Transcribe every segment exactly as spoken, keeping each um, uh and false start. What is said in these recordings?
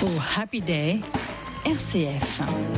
Au Happy Day, R C F.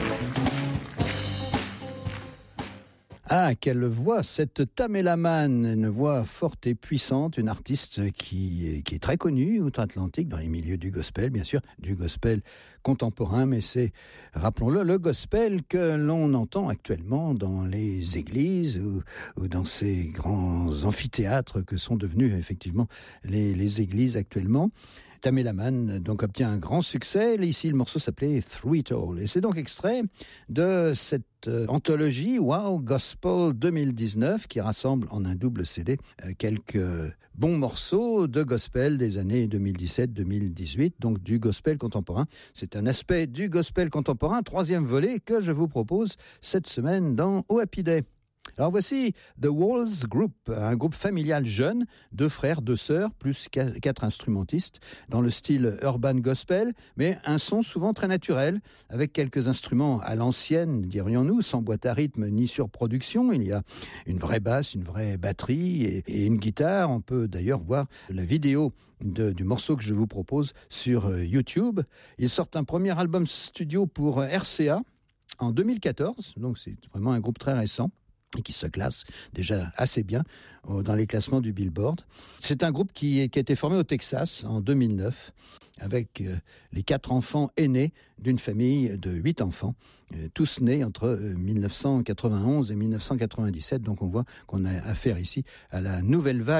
Ah, quelle voix, cette Tamela Mann, une voix forte et puissante, une artiste qui, qui est très connue outre-Atlantique, dans les milieux du gospel, bien sûr, du gospel contemporain, mais c'est, rappelons-le, le gospel que l'on entend actuellement dans les églises ou, ou dans ces grands amphithéâtres que sont devenus effectivement les, les églises actuellement. Tamela Mann donc obtient un grand succès. Ici, le morceau s'appelait Through It All. Et c'est donc extrait de cette euh, anthologie Wow Gospel deux mille dix-neuf qui rassemble en un double C D euh, quelques bons morceaux de gospel des années deux mille dix-sept deux mille dix-huit, donc du gospel contemporain. C'est un aspect du gospel contemporain, troisième volet que je vous propose cette semaine dans Au Happy Day. Alors voici The Walls Group, un groupe familial jeune, deux frères, deux sœurs, plus quatre instrumentistes, dans le style urban gospel, mais un son souvent très naturel, avec quelques instruments à l'ancienne, dirions-nous, sans boîte à rythme ni surproduction. Il y a une vraie basse, une vraie batterie et, et une guitare. On peut d'ailleurs voir la vidéo de, du morceau que je vous propose sur YouTube. Ils sortent un premier album studio pour R C A en deux mille quatorze, donc c'est vraiment un groupe très récent et qui se classe déjà assez bien dans les classements du Billboard. C'est un groupe qui, qui a été formé au Texas en deux mille neuf, avec euh, les quatre enfants aînés d'une famille de huit enfants, euh, tous nés entre euh, mille neuf cent quatre-vingt-onze et mille neuf cent quatre-vingt-dix-sept. Donc on voit qu'on a affaire ici à la nouvelle vague